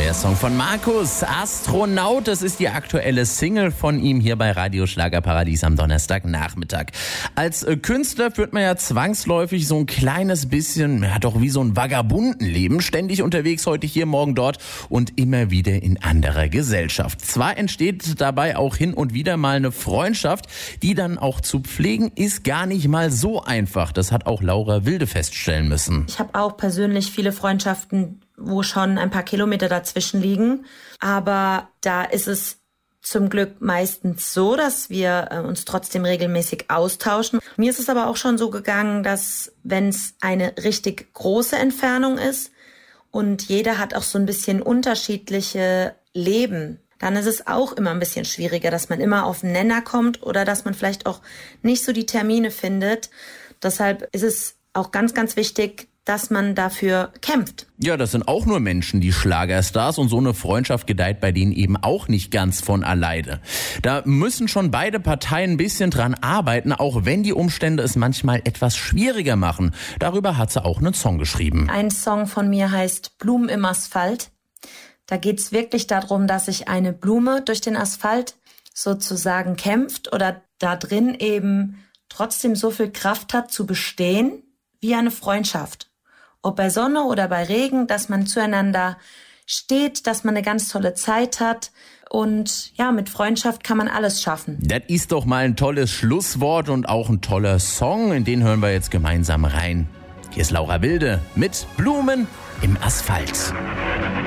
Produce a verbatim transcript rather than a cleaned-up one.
Der Song von Markus, Astronaut, das ist die aktuelle Single von ihm hier bei Radio Schlagerparadies am Donnerstagnachmittag. Als äh, Künstler führt man ja zwangsläufig so ein kleines bisschen, ja doch wie so ein Vagabundenleben, ständig unterwegs, heute hier, morgen dort und immer wieder in anderer Gesellschaft. Zwar entsteht dabei auch hin und wieder mal eine Freundschaft, die dann auch zu pflegen ist gar nicht mal so einfach. Das hat auch Laura Wilde feststellen müssen. Ich habe auch persönlich viele Freundschaften, wo schon ein paar Kilometer dazwischen liegen. Aber da ist es zum Glück meistens so, dass wir äh, uns trotzdem regelmäßig austauschen. Mir ist es aber auch schon so gegangen, dass wenn es eine richtig große Entfernung ist und jeder hat auch so ein bisschen unterschiedliche Leben, dann ist es auch immer ein bisschen schwieriger, dass man immer auf den Nenner kommt oder dass man vielleicht auch nicht so die Termine findet. Deshalb ist es auch ganz, ganz wichtig, dass man dafür kämpft. Ja, das sind auch nur Menschen, die Schlagerstars, und so eine Freundschaft gedeiht bei denen eben auch nicht ganz von alleine. Da müssen schon beide Parteien ein bisschen dran arbeiten, auch wenn die Umstände es manchmal etwas schwieriger machen. Darüber hat sie auch einen Song geschrieben. Ein Song von mir heißt Blumen im Asphalt. Da geht's wirklich darum, dass sich eine Blume durch den Asphalt sozusagen kämpft oder da drin eben trotzdem so viel Kraft hat zu bestehen wie eine Freundschaft. Ob bei Sonne oder bei Regen, dass man zueinander steht, dass man eine ganz tolle Zeit hat. Und ja, mit Freundschaft kann man alles schaffen. Das ist doch mal ein tolles Schlusswort und auch ein toller Song. In den hören wir jetzt gemeinsam rein. Hier ist Laura Wilde mit Blumen im Asphalt.